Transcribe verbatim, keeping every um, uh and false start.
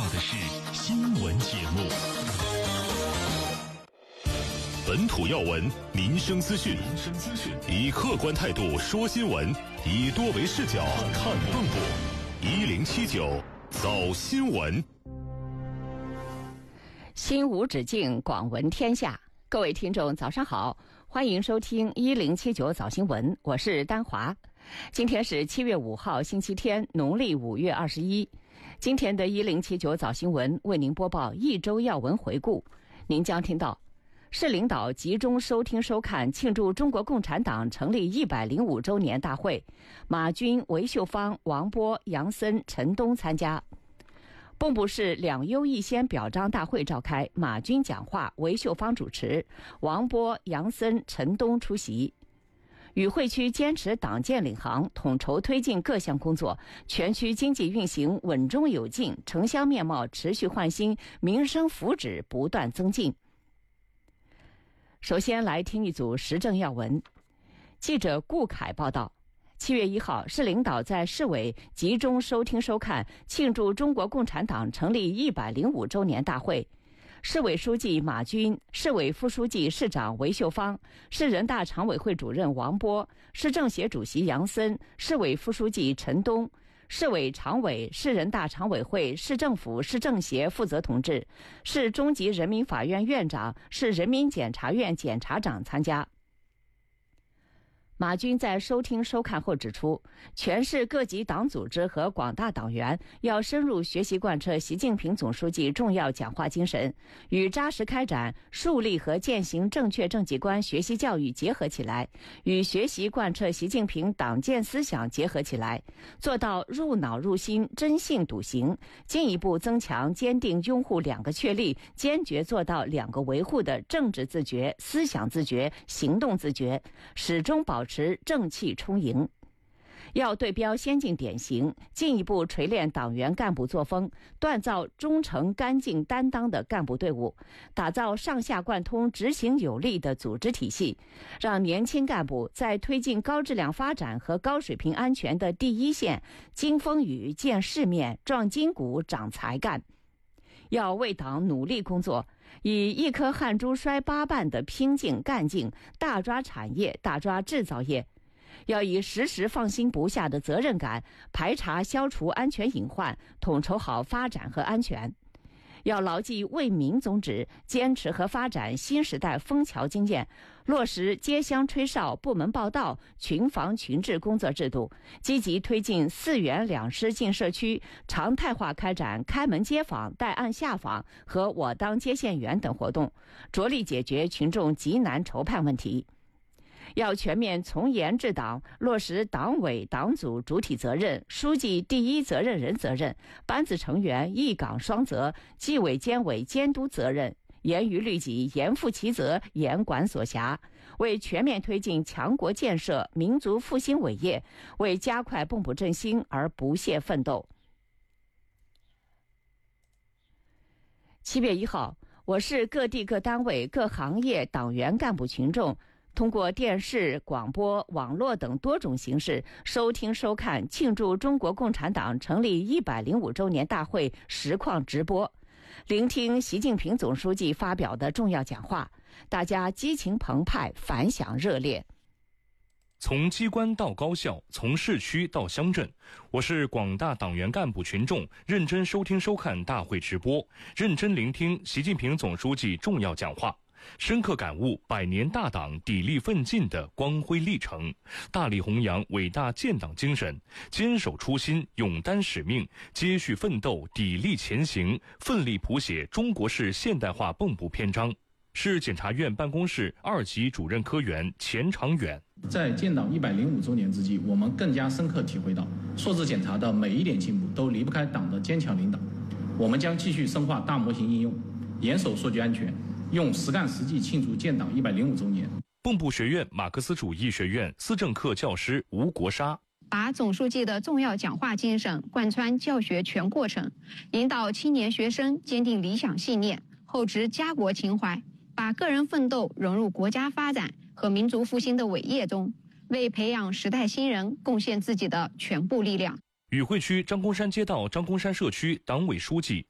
到的是新闻节目。本土要闻，民生资讯，以客观态度说新闻，以多维视角看更多。一零七九早新闻， 心无止境，广闻天下。各位听众，早上好，欢迎收听一零七九早新闻，我是丹华。今天是七月五号，星期天，农历五月二十一。今天的一零七九早新闻为您播报一周要闻回顾。您将听到：市领导集中收听收看庆祝中国共产党成立一百零五周年大会，马军、韦秀芳、王波、杨森、陈东参加。蚌埠市两优一先表彰大会召开，马军讲话，韦秀芳主持，王波、杨森、陈东出席。与会区坚持党建领航，统筹推进各项工作，全区经济运行稳中有进，城乡面貌持续焕新，民生福祉不断增进。首先来听一组时政要闻。记者顾凯报道，七月一号，市领导在市委集中收听收看庆祝中国共产党成立一百零五周年大会。市委书记马军、市委副书记、市长韦秀芳、市人大常委会主任王波、市政协主席杨森、市委副书记陈东、市委常委、市人大常委会、市政府、市政协负责同志、市中级人民法院院长、市人民检察院检察长参加。马军在收听收看后指出，全市各级党组织和广大党员要深入学习贯彻习近平总书记重要讲话精神，与扎实开展树立和践行正确政绩观学习教育结合起来，与学习贯彻习近平党建思想结合起来，做到入脑入心、真信笃行，进一步增强坚定拥护两个确立，坚决做到两个维护的政治自觉、思想自觉、行动自觉，始终保持持正气充盈。要对标先进典型，进一步锤炼党员干部作风，锻造忠诚干净担当的干部队伍，打造上下贯通执行有力的组织体系，让年轻干部在推进高质量发展和高水平安全的第一线经风雨见世面壮筋骨长才干。要为党努力工作，以一颗汗珠摔八瓣的拼劲干劲，大抓产业，大抓制造业。要以时时放心不下的责任感，排查消除安全隐患，统筹好发展和安全。要牢记为民宗旨，坚持和发展新时代枫桥经验，落实街乡吹哨、部门报到、群防群治工作制度，积极推进四园两师进社区，常态化开展开门接访、带案下访和我当接线员等活动，着力解决群众急难愁盼问题。要全面从严治党，落实党委党组主体责任、书记第一责任人责任、班子成员一岗双责、纪委监委监督责任，严于律己，严负其责，严管所辖，为全面推进强国建设、民族复兴伟业，为加快蚌埠振兴而不懈奋斗。七月一号，我市各地各单位各行业党员干部群众通过电视、广播、网络等多种形式收听收看庆祝中国共产党成立一百零五周年大会实况直播，聆听习近平总书记发表的重要讲话，大家激情澎湃，反响热烈。 从机关到高校，从市区到乡镇，我市广大党员干部群众认真收听收看大会直播，认真聆听习近平总书记重要讲话，深刻感悟百年大党砥砺奋进的光辉历程，大力弘扬伟大建党精神，坚守初心，勇担使命，接续奋斗，砥砺前行，奋力谱写中国式现代化蚌埠篇章。市检察院办公室二级主任科员钱长远， 在建党一百零五周年之际，我们更加深刻体会到，硕士检察的每一点进步都离不开党的坚强领导。我们将继续深化大模型应用，严守数据安全，用实干实际庆祝建党一百零五周年。 蚌埠学院马克思主义学院思政课教师吴国沙， 把总书记的重要讲话精神贯穿教学全过程，引导青年学生坚定理想信念，厚植家国情怀，把个人奋斗融入国家发展和民族复兴的伟业中，为培养时代新人贡献自己的全部力量。 与会区张公山街道张公山社区党委书记